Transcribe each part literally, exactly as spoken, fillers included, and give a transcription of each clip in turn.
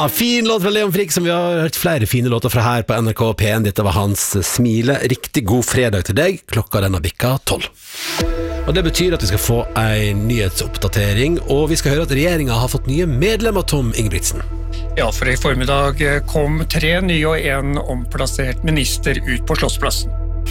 Ja, fin låt fra Leon Frick, som vi har hørt flere fine låter fra her på N R K P en. Dette var hans smile. Riktig god fredag til deg. Klokka den har bikka tolv. Og det betyr at vi skal få en nyhetsoppdatering, og vi skal høre at regjeringen har fått nye medlemmer, Tom Ingebrigtsen. Ja, for i formiddag kom tre nye og en omplassert minister ut på Slottsplassen.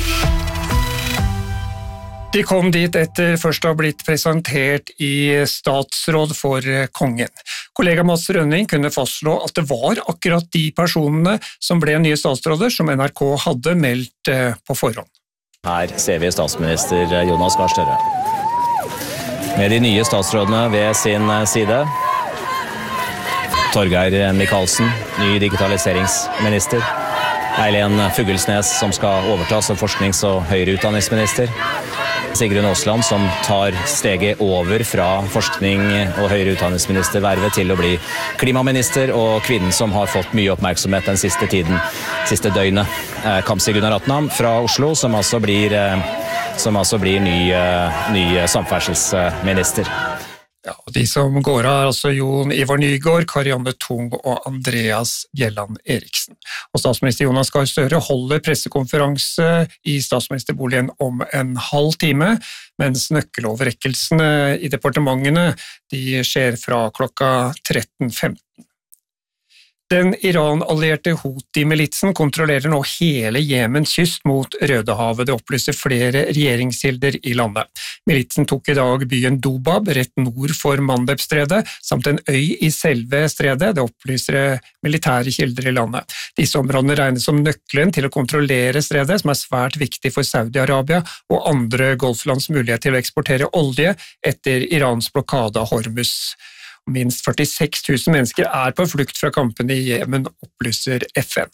De kom dit etter først å ha blitt presentert i statsråd for kongen. Kollega Mats Rønning kunne fastslå at det var akkurat de personene som ble nye statsråder som N R K hadde meldt på forhånd. Her ser vi statsminister Jonas Gahr Støre. Med de nye statsrådene ved sin side. Torgeir Micaelsen, ny digitaliseringsminister. Eileen Fuglesnes, som skal overta som forsknings- og høyere utdanningsminister. Sigrun Aasland, som tar steget over fra forskning- og høyere utdanningsministervervet til å bli klimaminister, og kvinnen som har fått mye oppmerksomhet den siste tiden, siste døgnet. Kamzy Gunaratnam fra Oslo, som altså blir, som altså blir ny, ny samferdselsminister. Ja, og de som går av er altså Jon Ivar Nygård, Karianne Tung og Andreas Bjelland Eriksen. Og statsminister Jonas Gahr Støre holder pressekonferanse i statsministerboligen om en halv time, mens nøkkeloverrekkelsene i departementene de skjer fra klokka tretten femten. Den Iran-allierte Houthi-militsen kontrollerer nå hele Jemens kyst mot Rødehavet. Det opplyser flere regjeringskilder i landet. Militsen tok i dag byen Dobab, rett nord for Mandeb-stredet, samt en øy i selve stredet. Det opplyser militære kilder i landet. Disse områdene regnes som nøkkelen til å kontrollere stredet, som er svært viktig for Saudi-Arabia og andre golflands mulighet til å eksportere olje etter Irans blokade av Hormuz. Minst førtiseks tusen mennesker er på flukt fra kampene i Jemen, opplyser F N.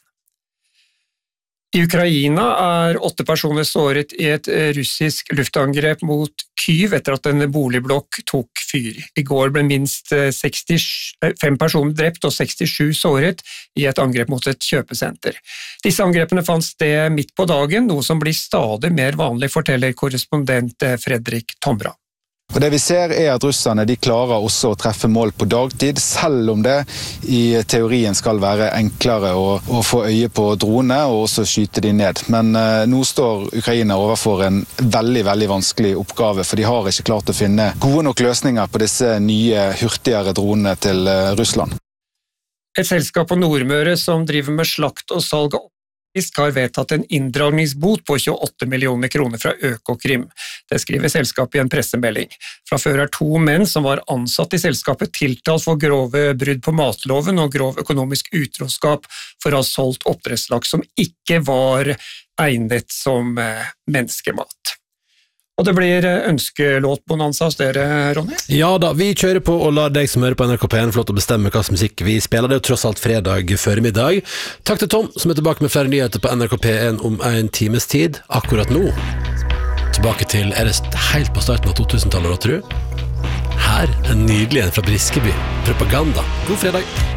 I Ukraina er åtte personer såret i et russisk luftangrep mot Kyiv etter at en boligblokk tok fyr. I går ble minst sekstifem personer drept og sekstisju såret i et angrep mot et kjøpesenter. Disse angrepene fant sted midt på dagen, noe som blir stadig mer vanlig, forteller korrespondent Fredrik Tomra. Og det vi ser er at russerne de klarer også å treffe mål på dagtid, selv om det i teorien skal være enklere å, å få øye på drone og også skyte de ned. Men eh, nå står Ukraina overfor en veldig, veldig vanskelig oppgave, for de har ikke klart å finne gode nok løsninger på disse nye, hurtigere dronene til eh, Russland. Et selskap på Nordmøre som driver med slakt og salg av har vedtatt en inndragningsbot på tjueåtte millioner kroner fra Økokrim. Det skriver selskapet i en pressemelding. Fra før er to menn som var ansatt i selskapet tiltalt for grove brudd på matloven og grov økonomisk utroskap for å ha solgt oppdrettslaks som ikke var egnet som menneskemat. Og det blir ønskelåtbonanza hos dere, Ronny? Ja da, vi kjører på og lar deg som hører på N R K P en få lov til å bestemme hva slags musikk vi spiller. Det er jo tross alt fredag formiddag. Takk til Tom, som er tilbake med flere nyheter på N R K P en om en times tid. Akkurat nå, tilbake til, er det helt på starten av totusentallet, tror du? Her, en nydelig en fra Briskeby. Propaganda. God fredag!